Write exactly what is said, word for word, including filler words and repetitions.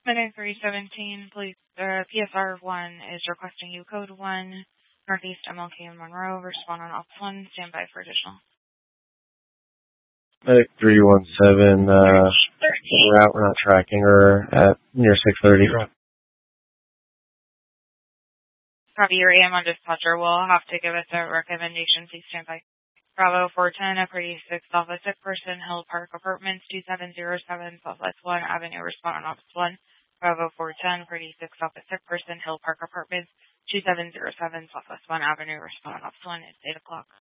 Minute three seventeen, police, uh, P S R one is requesting you code one, Northeast M L K in Monroe, respond on ops one, stand by for additional. Medic three one seven, uh, route we're not tracking her at near six thirty. Copy your A M on dispatcher. Will have to give us a recommendation. Please stand by. Bravo four ten, a pretty six Alpha sick person, Hill Park Apartments, two seven zero seven, Southwest one Avenue, respond on ops one. Bravo four ten, pretty six Alpha sick person, Hill Park Apartments, two seven zero seven, Southwest one Avenue, respond on ops one. It's eight o'clock.